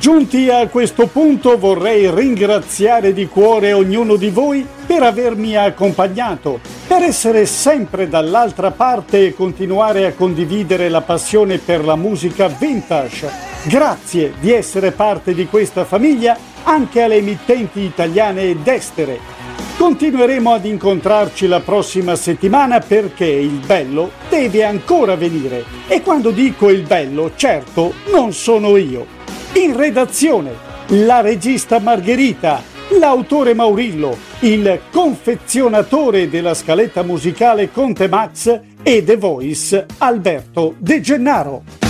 Giunti a questo punto vorrei ringraziare di cuore ognuno di voi per avermi accompagnato, per essere sempre dall'altra parte e continuare a condividere la passione per la musica vintage. Grazie di essere parte di questa famiglia anche alle emittenti italiane ed estere. Continueremo ad incontrarci la prossima settimana perché il bello deve ancora venire. E quando dico il bello, certo, non sono io. In redazione, la regista Margherita, l'autore Maurillo, il confezionatore della scaletta musicale Conte Max e The Voice Alberto De Gennaro.